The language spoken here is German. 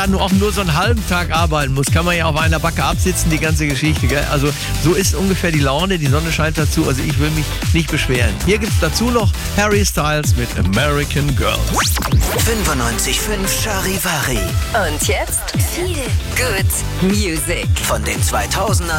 nur so einen halben Tag arbeiten muss, kann man ja auf einer Backe absitzen, die ganze Geschichte. Gell? Also so ist ungefähr die Laune, die Sonne scheint dazu, also ich will mich nicht beschweren. Hier gibt es dazu noch Harry Styles mit American Girl. 95.5 Charivari. Und jetzt viel Good Music Von den 2000ern